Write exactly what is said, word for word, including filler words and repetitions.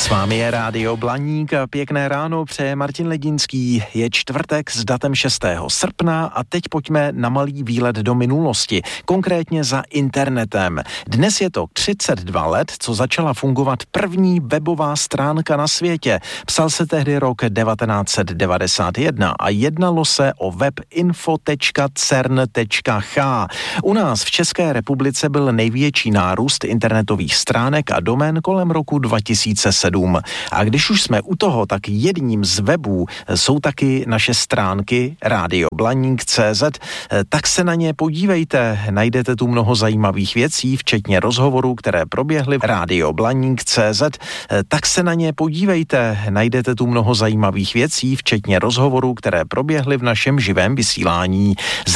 S vámi je Rádio Blaník a pěkné ráno přeje Martin Ledinský. Je čtvrtek s datem šestého srpna a teď pojďme na malý výlet do minulosti, konkrétně za internetem. Dnes je to třicet dva let, co začala fungovat první webová stránka na světě. Psal se tehdy rok devatenáct set devadesát jedna a jednalo se o web info tečka cern tečka ch. U nás v České republice byl největší nárůst internetových stránek a domén kolem roku dva tisíce sedm. A když už jsme u toho, tak jedním z webů jsou taky naše stránky rádio blaník tečka cé zet, tak se na ně podívejte. Najdete tu mnoho zajímavých věcí, včetně rozhovorů, které proběhly v rádio blaník tečka cé zet, tak se na ně podívejte. Najdete tu mnoho zajímavých věcí, včetně rozhovorů, které proběhly v našem živém vysílání.